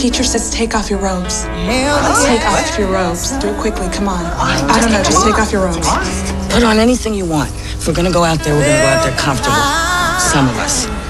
teacher says take off your robes. Take off your robes. Do it quickly, come on. I don't know, just take off your robes. Put on anything you want. If we're gonna go out there, we're gonna go out there comfortable. Some of us.